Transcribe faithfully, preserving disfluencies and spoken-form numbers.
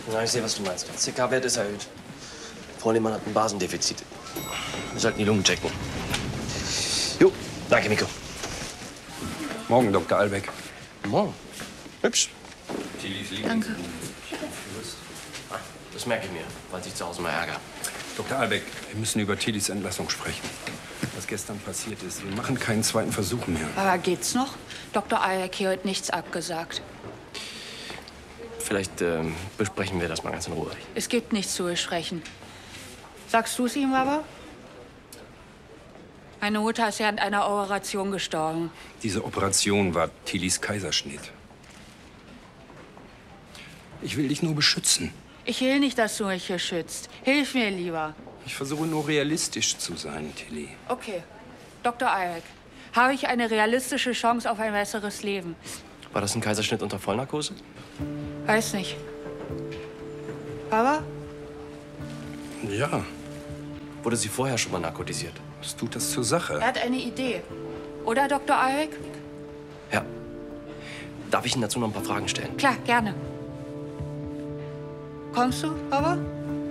Ja, ich sehe, was du meinst. Der C K-Wert ist erhöht. Frau Lehmann hat ein Basendefizit. Wir sollten die Lungen checken. Jo, danke, Miko. Morgen, Doktor Albeck. Morgen. Hübsch. Danke. Ah, das merke ich mir, falls ich zu Hause mal ärgere. Doktor Albeck, wir müssen über Tillys Entlassung sprechen. Was gestern passiert ist. Wir machen keinen zweiten Versuch mehr. Aber geht's noch? Doktor Albeck hier hat nichts abgesagt. Vielleicht ähm, besprechen wir das mal ganz in Ruhe. Es gibt nichts zu besprechen. Sagst du es ihm aber? Meine Mutter ist während einer Operation gestorben. Diese Operation war Tillys Kaiserschnitt. Ich will dich nur beschützen. Ich will nicht, dass du mich hier schützt. Hilf mir lieber. Ich versuche nur realistisch zu sein, Tilly. Okay. Doktor Albeck, habe ich eine realistische Chance auf ein besseres Leben? War das ein Kaiserschnitt unter Vollnarkose? Weiß nicht. Aber? Ja. Wurde sie vorher schon mal narkotisiert? Was tut das zur Sache? Er hat eine Idee. Oder, Doktor Albeck? Ja. Darf ich Ihnen dazu noch ein paar Fragen stellen? Klar, gerne. Kommst du, Baba?